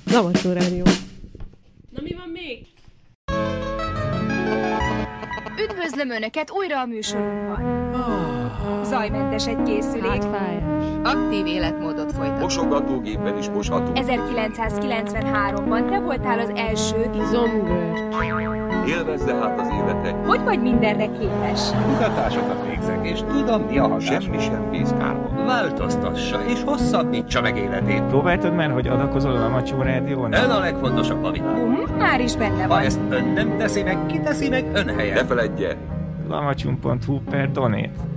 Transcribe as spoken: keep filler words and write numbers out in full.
Lavacsó Rádió. Na mi van még? Üdvözlöm Önöket újra a műsorunkban. Zajmentes egy készülék. Hátfájás. Aktív életmódot folytat. Mosogatógépen is mosható. ezerkilencszázkilencvenháromban te voltál az első. Zombör. Élvezze hát az életet. Hogy vagy mindenre képes? Kutatásokat végzek, és tudom, mi a hatás. Semmi sem víz kárba. Változtassa, és hosszabbítsa meg életét. Próbáltad már, hogy adakozol a Lavacsó Rádión? Ön a legfontosabb a világon. Bum, már is benne Ha van. ezt ön nem teszi meg, ki teszi meg ön Ne helyen? feledje, lavacsum pont hu per donate.